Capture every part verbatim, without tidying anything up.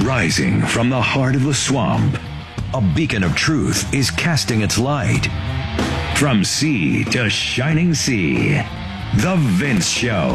Rising from the heart of the swamp, a beacon of truth is casting its light. From sea to shining sea, The Vince Show.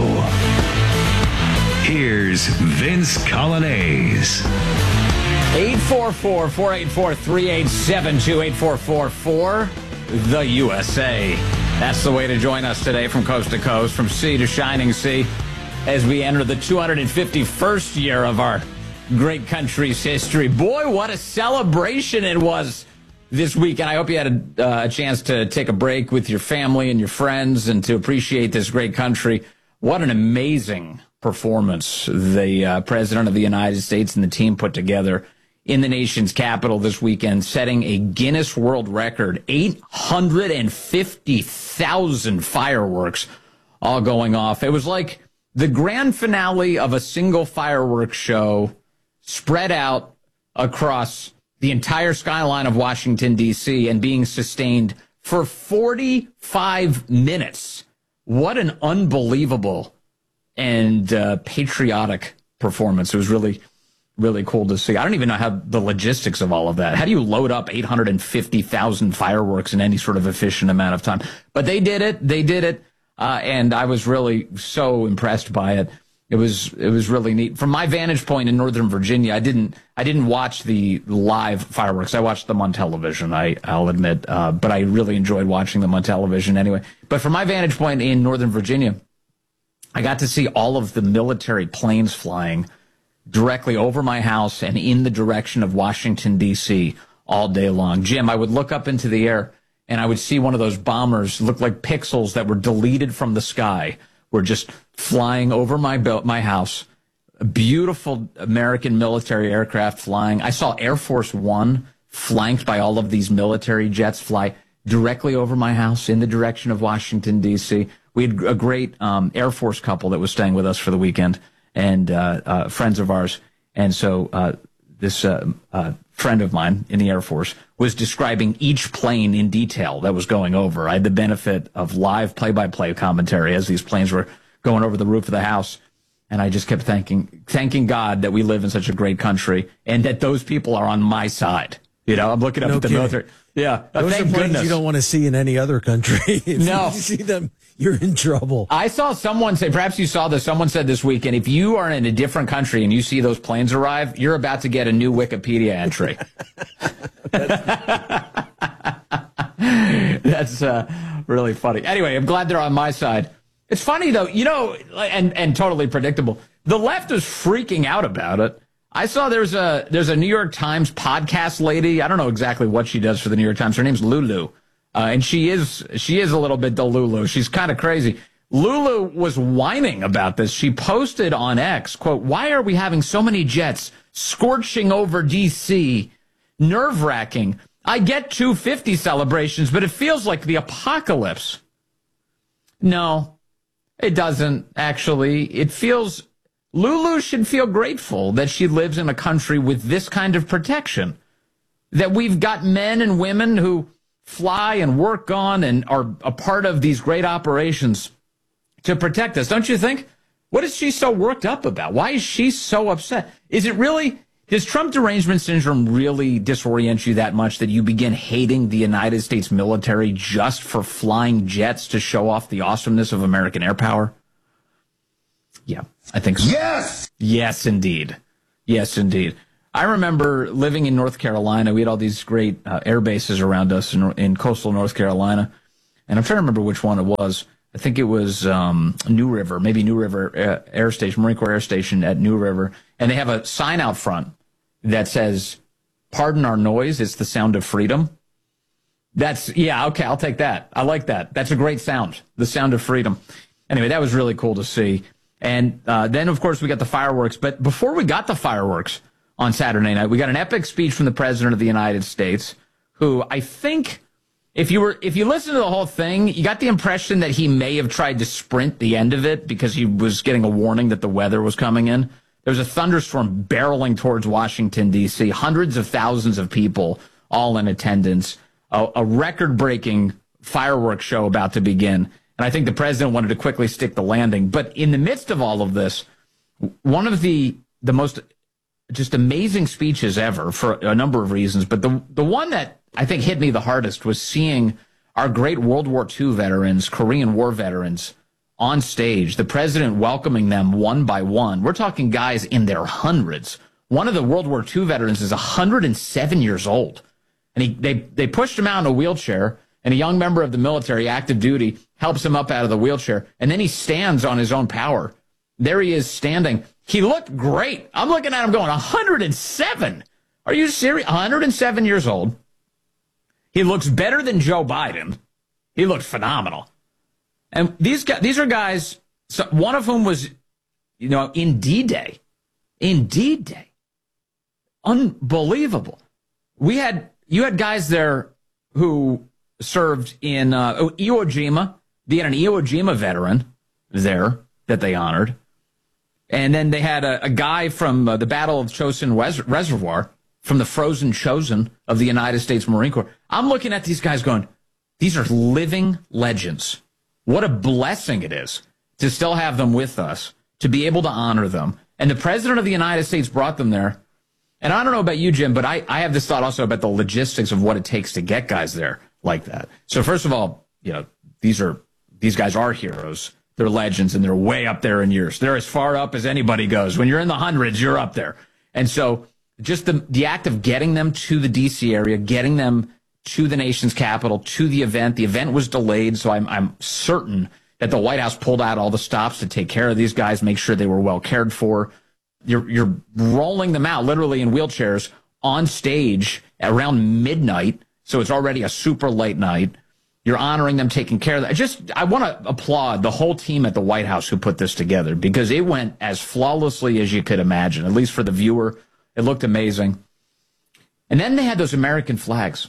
Here's Vince Coglianese. eight four four, four eight four, three eight seven two, eight four four four, the U S A. That's the way to join us today from coast to coast, from sea to shining sea, as we enter the two hundred fifty-first year of our great country's history. Boy, what a celebration it was this weekend. I hope you had a, uh, a chance to take a break with your family and your friends and to appreciate this great country. What an amazing performance the uh, President of the United States and the team put together in the nation's capital this weekend, setting a Guinness World Record, eight hundred fifty thousand fireworks all going off. It was like the grand finale of a single fireworks show spread out across the entire skyline of Washington, D C, and being sustained for forty-five minutes. What an unbelievable and uh, patriotic performance. It was really, really cool to see. I don't even know how the logistics of all of that. How do you load up eight hundred fifty thousand fireworks in any sort of efficient amount of time? But they did it. They did it. Uh, and I was really so impressed by it. It was it was really neat. From my vantage point in Northern Virginia, I didn't I didn't watch the live fireworks. I watched them on television, I, I'll admit. Uh, but I really enjoyed watching them on television anyway. But from my vantage point in Northern Virginia, I got to see all of the military planes flying directly over my house and in the direction of Washington, D C all day long. Jim, I would look up into the air and I would see one of those bombers look like pixels that were deleted from the sky. Were just flying over my my house. A beautiful American military aircraft flying. I saw Air Force One flanked by all of these military jets fly directly over my house in the direction of Washington, D C. We had a great um, Air Force couple that was staying with us for the weekend, and uh, uh, friends of ours. And so uh, this uh, uh, friend of mine in the Air Force was describing each plane in detail that was going over. I had the benefit of live play-by-play commentary as these planes were going over the roof of the house. And I just kept thanking, thanking God that we live in such a great country and that those people are on my side. You know, I'm looking up no at the kidding. military. Yeah. Those thank are planes goodness. you don't want to see in any other country. If No. you see them, you're in trouble. I saw someone say, perhaps you saw this, someone said this weekend, if you are in a different country and you see those planes arrive, you're about to get a new Wikipedia entry. That's uh, really funny. Anyway, I'm glad they're on my side. It's funny, though, you know, and, and totally predictable. The left is freaking out about it. I saw there's a there's a New York Times podcast lady. I don't know exactly what she does for the New York Times. Her name's Lulu. Uh, and she is she is a little bit the Lulu. She's kind of crazy. Lulu was whining about this. She posted on X, quote, "Why are we having so many jets scorching over D C? Nerve-wracking. I get two fifty celebrations, but it feels like the apocalypse." No, it doesn't, actually. It feels... Lulu should feel grateful that she lives in a country with this kind of protection. That we've got men and women who fly and work on and are a part of these great operations to protect us, don't you think? What is she so worked up about? Why is she so upset? Is it really, does Trump derangement syndrome really disorient you that much that you begin hating the United States military just for flying jets to show off the awesomeness of American air power? Yeah, I think so. Yes! Yes, indeed. Yes, indeed. I remember living in North Carolina. We had all these great uh, air bases around us in, in coastal North Carolina. And I'm trying to remember which one it was. I think it was um, New River, maybe New River uh, Air Station, Marine Corps Air Station at New River. And they have a sign out front that says, "Pardon our noise, it's the sound of freedom." That's, yeah, okay, I'll take that. I like that. That's a great sound, the sound of freedom. Anyway, that was really cool to see. And uh, then, of course, we got the fireworks. But before we got the fireworks on Saturday night, we got an epic speech from the President of the United States, who I think, if you were if you listen to the whole thing, you got the impression that he may have tried to sprint the end of it because he was getting a warning that the weather was coming in. There was a thunderstorm barreling towards Washington, D C, hundreds of thousands of people all in attendance, a, a record-breaking fireworks show about to begin. And I think the president wanted to quickly stick the landing. But in the midst of all of this, one of the the most just amazing speeches ever for a number of reasons. But the the one that I think hit me the hardest was seeing our great World War Two veterans, Korean War veterans, on stage, the president welcoming them one by one. We're talking guys in their hundreds. One of the World War Two veterans is one hundred seven years old. And he, they, they pushed him out in a wheelchair, and a young member of the military, active duty, helps him up out of the wheelchair, and then he stands on his own power. There he is standing. He looked great. I'm looking at him going, one hundred seven? Are you serious? one hundred seven years old. He looks better than Joe Biden. He looked phenomenal. And these guys, these are guys, so one of whom was, you know, in D-Day. In D-Day. Unbelievable. We had, you had guys there who served in uh, Iwo Jima. They had an Iwo Jima veteran there that they honored. And then they had a, a guy from uh, the Battle of Chosin Res- Reservoir, from the Frozen Chosen of the United States Marine Corps. I'm looking at these guys going, these are living legends. What a blessing it is to still have them with us, to be able to honor them. And the President of the United States brought them there. And I don't know about you, Jim, but I, I have this thought also about the logistics of what it takes to get guys there like that. So first of all, you know, these are these guys are heroes. They're legends, and they're way up there in years. They're as far up as anybody goes. When you're in the hundreds, you're up there. And so just the, the act of getting them to the D C area, getting them to the nation's capital, to the event. The event was delayed, so I'm, I'm certain that the White House pulled out all the stops to take care of these guys, make sure they were well cared for. You're, you're rolling them out literally in wheelchairs on stage around midnight, so it's already a super late night. You're honoring them, taking care of that. Just, I want to applaud the whole team at the White House who put this together, because it went as flawlessly as you could imagine, at least for the viewer. It looked amazing. And then they had those American flags.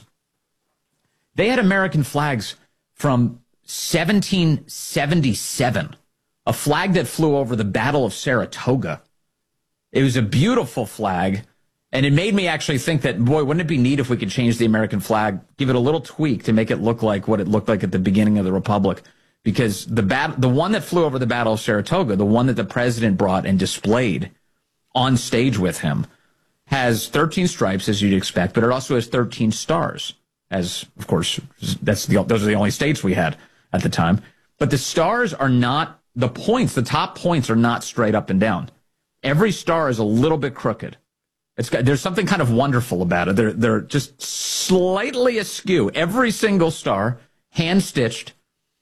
They had American flags from seventeen seventy-seven, a flag that flew over the Battle of Saratoga. It was a beautiful flag, and it made me actually think that, boy, wouldn't it be neat if we could change the American flag, give it a little tweak to make it look like what it looked like at the beginning of the Republic. Because the bat- the one that flew over the Battle of Saratoga, the one that the president brought and displayed on stage with him, has thirteen stripes, as you'd expect, but it also has thirteen stars. As, of course, that's the, those are the only states we had at the time. But the stars are not, the points, the top points are not straight up and down. Every star is a little bit crooked. It's got, there's something kind of wonderful about it. They're, they're just slightly askew. Every single star, hand-stitched,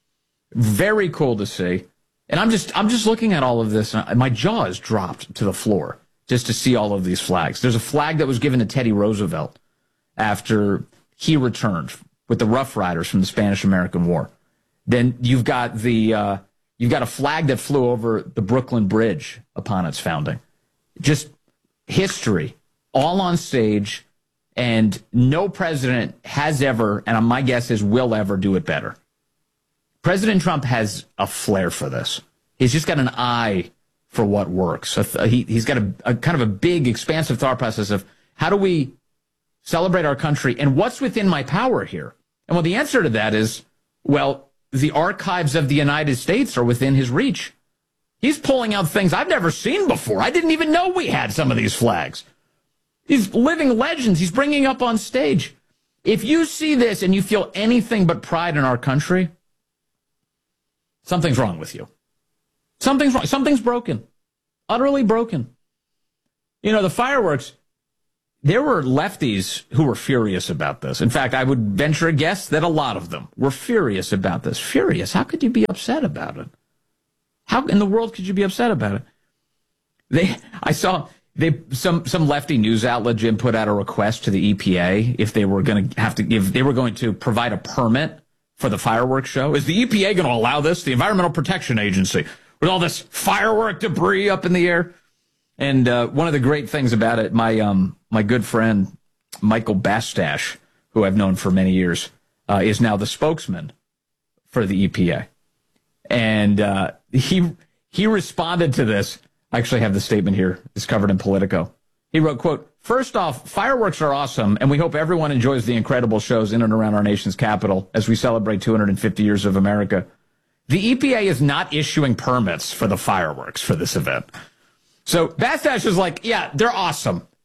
very cool to see. And I'm just, I'm just looking at all of this, and my jaw is dropped to the floor just to see all of these flags. There's a flag that was given to Teddy Roosevelt after he returned with the Rough Riders from the Spanish-American War. Then you've got the uh, you've got a flag that flew over the Brooklyn Bridge upon its founding. Just history, all on stage, and no president has ever, and my guess is will ever, do it better. President Trump has a flair for this. He's just got an eye for what works. So he, he's got a, a kind of a big, expansive thought process of how do we celebrate our country, and what's within my power here? And well, the answer to that is, well, the archives of the United States are within his reach. He's pulling out things I've never seen before. I didn't even know we had some of these flags. These living legends he's bringing up on stage. If you see this and you feel anything but pride in our country, something's wrong with you. Something's wrong. Something's broken. Utterly broken. You know, the fireworks, there were lefties who were furious about this. In fact, I would venture a guess that a lot of them were furious about this. Furious. How could you be upset about it? How in the world could you be upset about it? They, I saw they some some lefty news outlet, Jim, put out a request to the E P A if they were going to have to give, they were going to provide a permit for the fireworks show. Is the E P A going to allow this? The Environmental Protection Agency, with all this firework debris up in the air. And uh, one of the great things about it, my um my good friend Michael Bastash, who I've known for many years, uh, is now the spokesman for the E P A. And uh, he he responded to this. I actually have the statement here. It's covered in Politico. He wrote, quote, "First off, fireworks are awesome, and we hope everyone enjoys the incredible shows in and around our nation's capital as we celebrate two hundred fifty years of America. The E P A is not issuing permits for the fireworks for this event." So Bastash is like, yeah, they're awesome.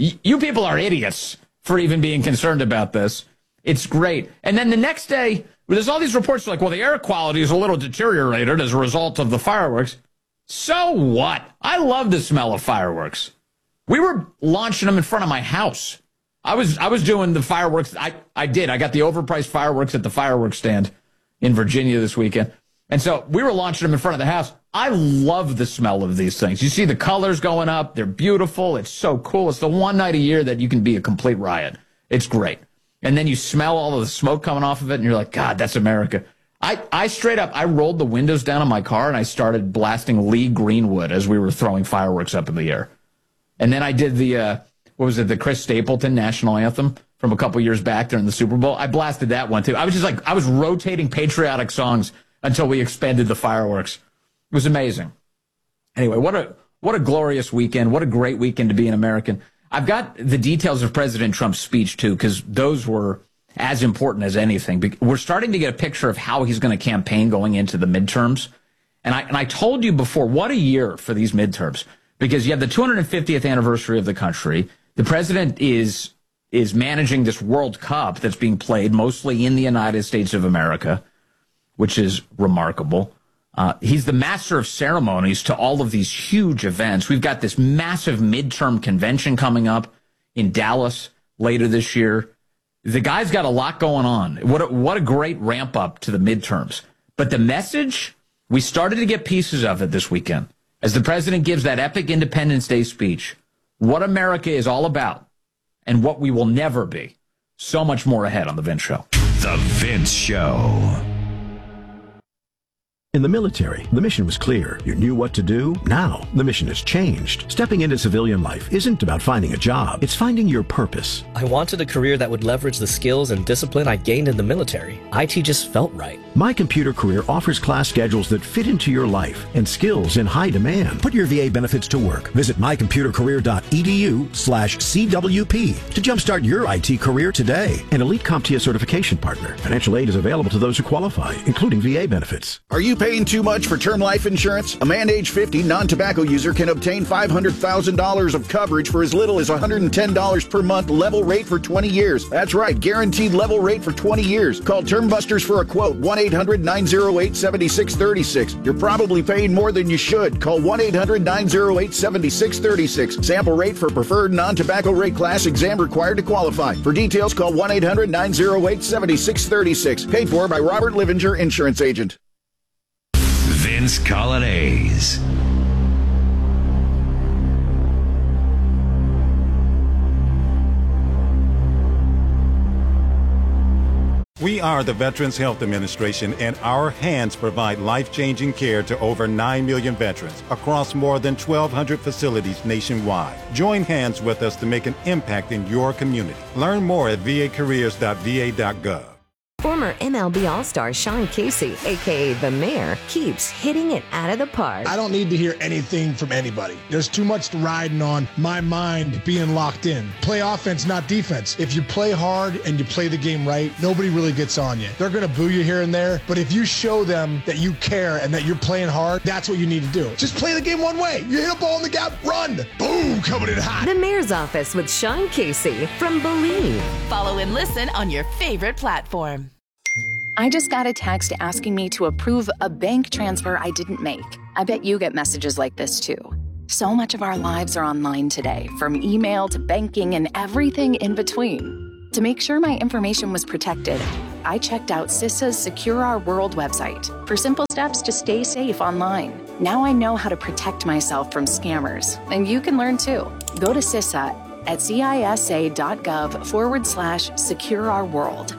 y- you people are idiots for even being concerned about this. It's great. And then the next day, there's all these reports like, well, the air quality is a little deteriorated as a result of the fireworks. So what? I love the smell of fireworks. We were launching them in front of my house. I was I was doing the fireworks. I, I did. I got the overpriced fireworks at the fireworks stand in Virginia this weekend. And so we were launching them in front of the house. I love the smell of these things. You see the colors going up. They're beautiful. It's so cool. It's the one night a year that you can be a complete riot. It's great. And then you smell all of the smoke coming off of it, and you're like, God, that's America. I, I straight up, I rolled the windows down on my car, and I started blasting Lee Greenwood as we were throwing fireworks up in the air. And then I did the, uh, what was it, the Chris Stapleton national anthem from a couple years back during the Super Bowl. I blasted that one, too. I was just like, I was rotating patriotic songs until we expended the fireworks. It was amazing. Anyway, what a what a glorious weekend. What a great weekend to be an American. I've got the details of President Trump's speech, too, because those were as important as anything. We're starting to get a picture of how he's going to campaign going into the midterms. And I, and I told you before, what a year for these midterms, because you have the two hundred fiftieth anniversary of the country. The president is is managing this World Cup that's being played mostly in the United States of America, which is remarkable. Uh, he's the master of ceremonies to all of these huge events. We've got this massive midterm convention coming up in Dallas later this year. The guy's got a lot going on. What a, what a great ramp up to the midterms. But the message, we started to get pieces of it this weekend as the president gives that epic Independence Day speech. What America is all about and what we will never be. So much more ahead on The Vince Show. The Vince Show. In the military, the mission was clear. You knew what to do. Now, the mission has changed. Stepping into civilian life isn't about finding a job. It's finding your purpose. I wanted a career that would leverage the skills and discipline I gained in the military. I T just felt right. My Computer Career offers class schedules that fit into your life and skills in high demand. Put your V A benefits to work. Visit mycomputercareer.edu slash CWP to jumpstart your I T career today. An Elite CompTIA certification partner. Financial aid is available to those who qualify, including V A benefits. Are you paying too much for term life insurance? A man age fifty non-tobacco user can obtain five hundred thousand dollars of coverage for as little as one hundred ten dollars per month, level rate for twenty years. That's right, guaranteed level rate for twenty years. Call Term Busters for a quote, one eight hundred nine oh eight seven six three six. You're probably paying more than you should. Call one eight hundred nine oh eight seven six three six. Sample rate for preferred non-tobacco rate class, exam required to qualify. For details, call one eight hundred nine oh eight seven six three six. Paid for by Robert Livinger, Insurance Agent. Vince Colonnese. We are the Veterans Health Administration, and our hands provide life-changing care to over nine million veterans across more than twelve hundred facilities nationwide. Join hands with us to make an impact in your community. Learn more at v a careers dot v a dot gov. Former M L B All-Star Sean Casey, a k a. The Mayor, keeps hitting it out of the park. I don't need to hear anything from anybody. There's too much riding on my mind being locked in. Play offense, not defense. If you play hard and you play the game right, nobody really gets on you. They're going to boo you here and there, but if you show them that you care and that you're playing hard, that's what you need to do. Just play the game one way. You hit a ball in the gap, run. Boom, coming in hot. The Mayor's Office with Sean Casey from Believe. Follow and listen on your favorite platform. I just got a text asking me to approve a bank transfer I didn't make. I bet you get messages like this too. So much of our lives are online today, from email to banking and everything in between. To make sure my information was protected, I checked out CISA's Secure Our World website for simple steps to stay safe online. Now I know how to protect myself from scammers, and you can learn too. Go to CISA at cisa.gov forward slash secure our world.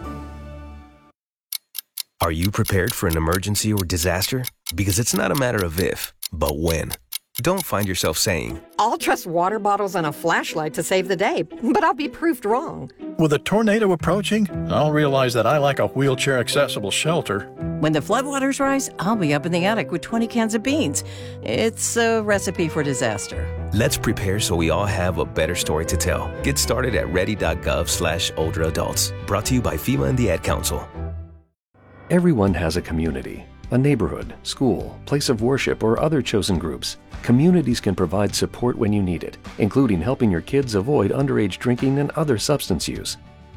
Are you prepared for an emergency or disaster? Because it's not a matter of if, but when. Don't find yourself saying, I'll trust water bottles and a flashlight to save the day, but I'll be proved wrong. With a tornado approaching, I'll realize that I like a wheelchair-accessible shelter. When the floodwaters rise, I'll be up in the attic with twenty cans of beans. It's a recipe for disaster. Let's prepare so we all have a better story to tell. Get started at ready.gov slash older adults. Brought to you by FEMA and the Ad Council. Everyone has a community, a neighborhood, school, place of worship, or other chosen groups, communities can provide support when you need it, including helping your kids avoid underage drinking and other substance use.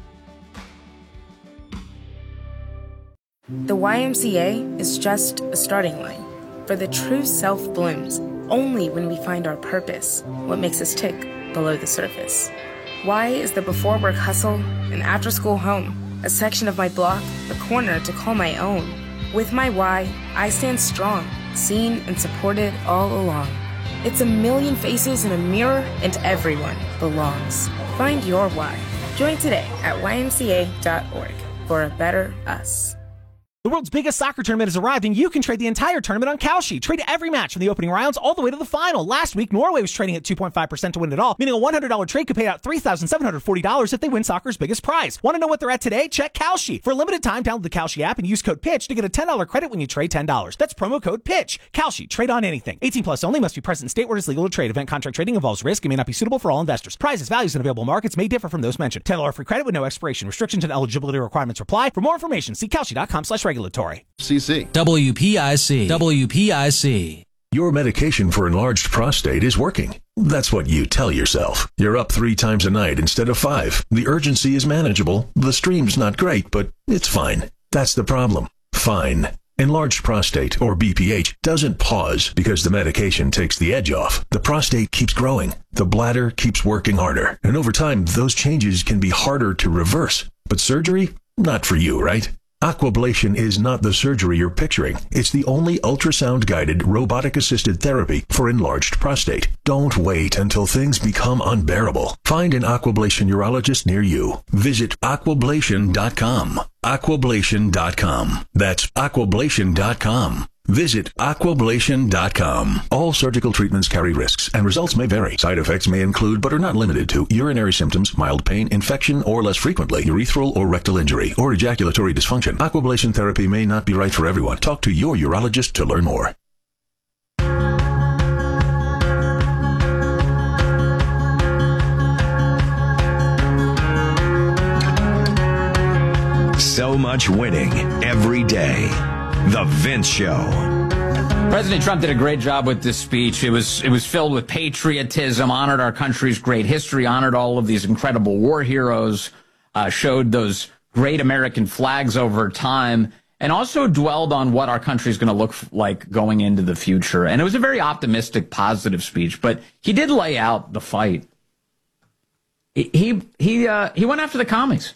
The Y M C A is just a starting line, for the true self blooms only when we find our purpose, what makes us tick below the surface. Y is the before work hustle, an after school home, a section of my block, a corner to call my own. With my Y, I stand strong, seen and supported all along. It's a million faces in a mirror, and everyone belongs. Find your Y. Join today at Y M C A dot org for a better us. The world's biggest soccer tournament has arrived, and you can trade the entire tournament on Kalshi. Trade every match from the opening rounds all the way to the final. Last week, Norway was trading at two point five percent to win it all, meaning a one hundred dollars trade could pay out three thousand seven hundred forty dollars if they win soccer's biggest prize. Want to know what they're at today? Check Kalshi. For a limited time, download the Kalshi app and use code PITCH to get a ten dollars credit when you trade ten dollars. That's promo code PITCH. Kalshi. Trade on anything. eighteen plus only. Must be present in state where it is legal to trade. Event contract trading involves risk and may not be suitable for all investors. Prizes, values, and available markets may differ from those mentioned. ten dollars free credit with no expiration. Restrictions and eligibility requirements apply. For more information, see Kalshi dot com slash regulatory. C C. W P I C. W P I C. Your medication for enlarged prostate is working. That's what you tell yourself. You're up three times a night instead of five. The urgency is manageable. The stream's not great, but it's fine. That's the problem. Fine. Enlarged prostate, or B P H, doesn't pause because the medication takes the edge off. The prostate keeps growing. The bladder keeps working harder. And over time, those changes can be harder to reverse. But surgery? Not for you, right? Aquablation is not the surgery you're picturing. It's the only ultrasound-guided, robotic-assisted therapy for enlarged prostate. Don't wait until things become unbearable. Find an Aquablation urologist near you. Visit aquablation dot com. aquablation dot com. That's aquablation dot com. Visit aquablation dot com. All surgical treatments carry risks, and results may vary. Side effects may include, but are not limited to, urinary symptoms, mild pain, infection, or less frequently, urethral or rectal injury, or ejaculatory dysfunction. Aquablation therapy may not be right for everyone. Talk to your urologist to learn more. So much winning every day. The Vince Show. President Trump did a great job with this speech. It was it was filled with patriotism, honored our country's great history, honored all of these incredible war heroes, uh, showed those great American flags over time, and also dwelled on what our country is going to look like going into the future. And it was a very optimistic, positive speech, but he did lay out the fight. He he he, uh, he went after the commies.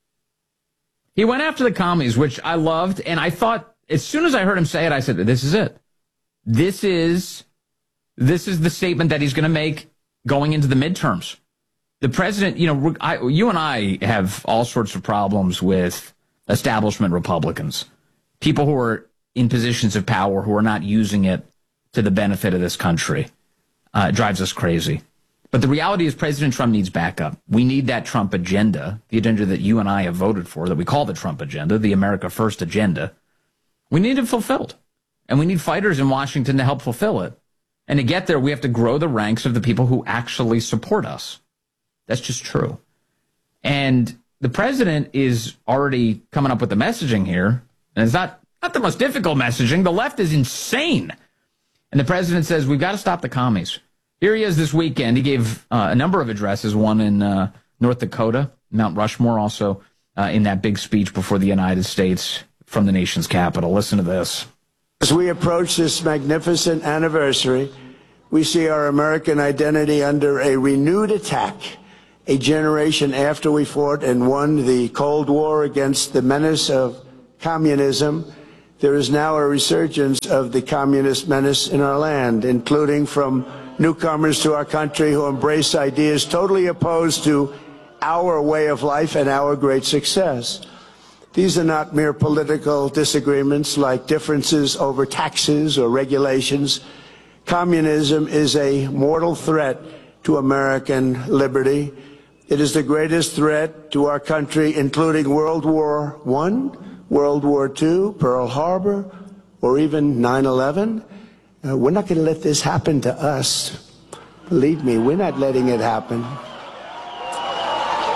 He went after the commies, which I loved, and I thought, as soon as I heard him say it, I said, this is it. This is this is the statement that he's going to make going into the midterms. The president, you know, I, you and I have all sorts of problems with establishment Republicans, people who are in positions of power who are not using it to the benefit of this country. Uh, it drives us crazy. But the reality is President Trump needs backup. We need that Trump agenda, the agenda that you and I have voted for, that we call the Trump agenda, the America First agenda. We need it fulfilled, and we need fighters in Washington to help fulfill it. And to get there, we have to grow the ranks of the people who actually support us. That's just true. And the president is already coming up with the messaging here, and it's not, not the most difficult messaging. The left is insane. And the president says, we've got to stop the commies. Here he is this weekend. He gave uh, a number of addresses, one in uh, North Dakota, Mount Rushmore, also uh, in that big speech before the United States from the nation's capital. Listen to this. As we approach this magnificent anniversary, we see our American identity under a renewed attack. A generation after we fought and won the Cold War against the menace of communism, there is now a resurgence of the communist menace in our land, including from newcomers to our country who embrace ideas totally opposed to our way of life and our great success. These are not mere political disagreements like differences over taxes or regulations. Communism is a mortal threat to American liberty. It is the greatest threat to our country, including World War One, World War Two, Pearl Harbor, or even nine eleven. Uh, we're not going to let this happen to us. Believe me, we're not letting it happen.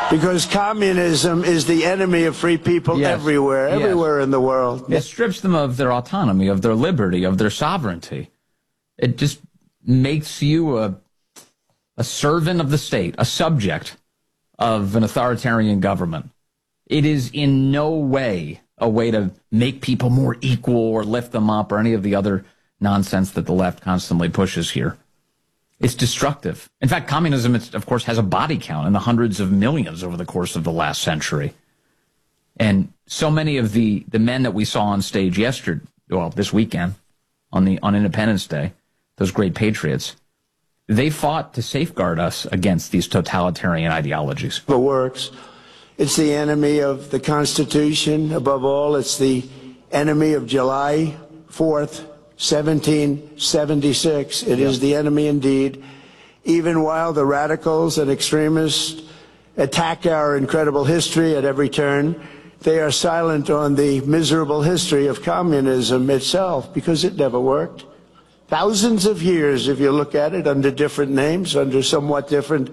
Because communism is the enemy of free people Yes. everywhere, Yes. everywhere in the world. It strips them of their autonomy, of their liberty, of their sovereignty. It just makes you a, a servant of the state, a subject of an authoritarian government. It is in no way a way to make people more equal or lift them up or any of the other nonsense that the left constantly pushes here. It's destructive. In fact, communism, it's, of course, has a body count in the hundreds of millions over the course of the last century. And so many of the, the men that we saw on stage yesterday, well, this weekend, on the on Independence Day, those great patriots, they fought to safeguard us against these totalitarian ideologies. The works. It's the enemy of the Constitution. Above all, it's the enemy of July fourth, seventeen seventy-six. It is the enemy indeed. Even while the radicals and extremists attack our incredible history at every turn, they are silent on the miserable history of communism itself, because it never worked. Thousands of years, if you look at it, under different names, under somewhat different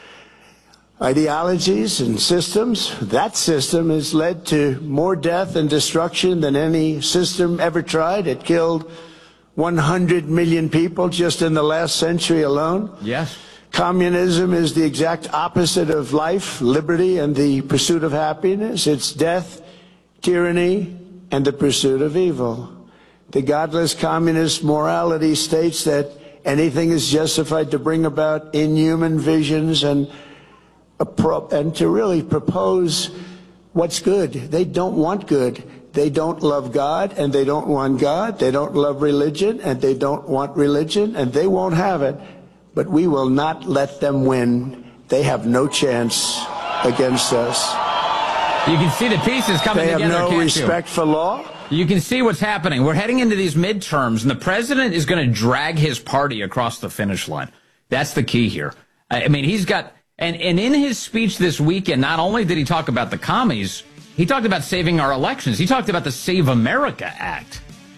ideologies and systems, that system has led to more death and destruction than any system ever tried. It killed one hundred million people just in the last century alone. Yes. Communism is the exact opposite of life, liberty, and the pursuit of happiness. It's death, tyranny, and the pursuit of evil. The godless communist morality states that anything is justified to bring about inhuman visions and and to really propose what's good. They don't want good. They don't love God, and they don't want God. They don't love religion, and they don't want religion, and they won't have it. But we will not let them win. They have no chance against us. You can see the pieces coming they together, They have no can't respect you? for law. You can see what's happening. We're heading into these midterms, and the president is going to drag his party across the finish line. That's the key here. I mean, he's got... And, and in his speech this weekend, not only did he talk about the commies, he talked about saving our elections. He talked about the Save America Act.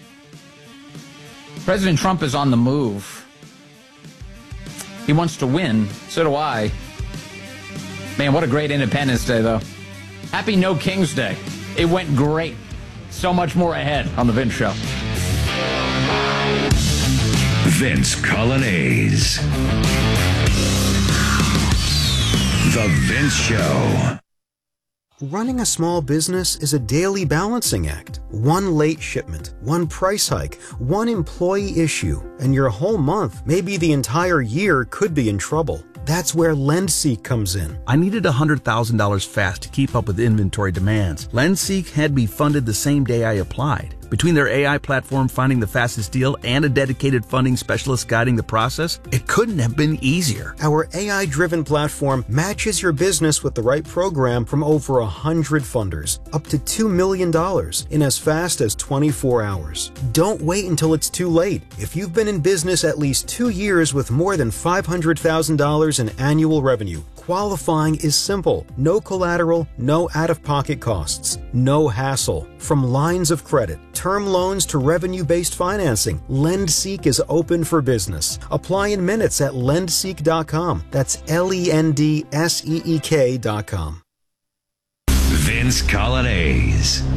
President Trump is on the move. He wants to win. So do I. Man, what a great Independence Day, though. Happy No King's Day. It went great. So much more ahead on The Vince Show. Vince Colonnese. The Vince Show. Running a small business is a daily balancing act. One late shipment, one price hike, one employee issue, and your whole month, maybe the entire year, could be in trouble. That's where LendSeek comes in. I needed one hundred thousand dollars fast to keep up with inventory demands. LendSeek had me funded the same day I applied. Between their A I platform finding the fastest deal and a dedicated funding specialist guiding the process, it couldn't have been easier. Our A I-driven platform matches your business with the right program from over one hundred funders, up to two million dollars in as fast as twenty-four hours. Don't wait until it's too late. If you've been in business at least two years with more than five hundred thousand dollars in annual revenue, qualifying is simple. No collateral, no out-of-pocket costs, no hassle. From lines of credit, term loans to revenue-based financing, LendSeek is open for business. Apply in minutes at lendseek dot com. That's L E N D S E E K dot com. Vince Colonnese.